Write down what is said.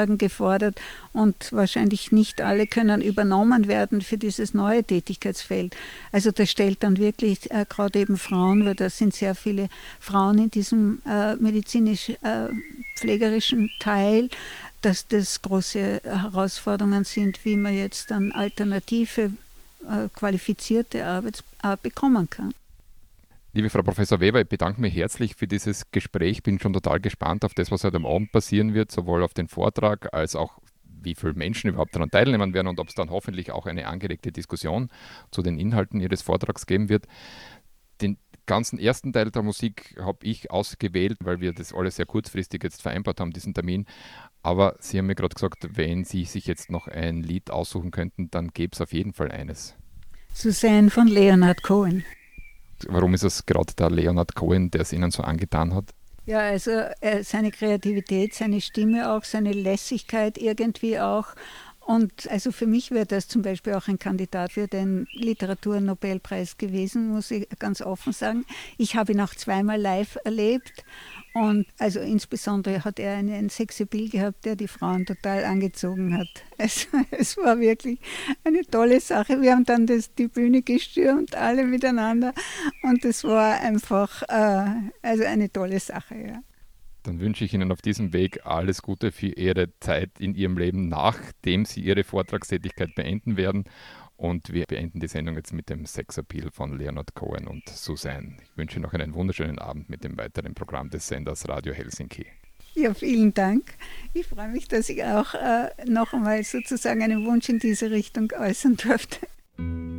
gefordert und wahrscheinlich nicht alle können übernommen werden für dieses neue Tätigkeitsfeld. Also das stellt dann wirklich gerade eben Frauen, weil da sind sehr viele Frauen in diesem medizinisch-pflegerischen Teil, dass das große Herausforderungen sind, wie man jetzt dann alternative, qualifizierte Arbeit bekommen kann. Liebe Frau Professor Weber, ich bedanke mich herzlich für dieses Gespräch. Ich bin schon total gespannt auf das, was heute am Abend passieren wird, sowohl auf den Vortrag als auch wie viele Menschen überhaupt daran teilnehmen werden und ob es dann hoffentlich auch eine angeregte Diskussion zu den Inhalten Ihres Vortrags geben wird. Den ganzen ersten Teil der Musik habe ich ausgewählt, weil wir das alles sehr kurzfristig jetzt vereinbart haben, diesen Termin. Aber Sie haben mir gerade gesagt, wenn Sie sich jetzt noch ein Lied aussuchen könnten, dann gäbe es auf jeden Fall eines. Suzanne von Leonard Cohen. Warum ist es gerade der Leonard Cohen, der es Ihnen so angetan hat? Ja, also seine Kreativität, seine Stimme auch, seine Lässigkeit irgendwie auch. Und also für mich wäre das zum Beispiel auch ein Kandidat für den Literaturnobelpreis gewesen, muss ich ganz offen sagen. Ich habe ihn auch zweimal live erlebt. Und also insbesondere hat er einen Sexappeal gehabt, der die Frauen total angezogen hat. Also, es war wirklich eine tolle Sache. Wir haben dann die Bühne gestürmt, alle miteinander. Und es war einfach also eine tolle Sache, ja. Dann wünsche ich Ihnen auf diesem Weg alles Gute für Ihre Zeit in Ihrem Leben, nachdem Sie Ihre Vortragstätigkeit beenden werden. Und wir beenden die Sendung jetzt mit dem Sexappeal von Leonard Cohen und Suzanne. Ich wünsche noch einen wunderschönen Abend mit dem weiteren Programm des Senders Radio Helsinki. Ja, vielen Dank. Ich freue mich, dass ich auch noch einmal sozusagen einen Wunsch in diese Richtung äußern durfte.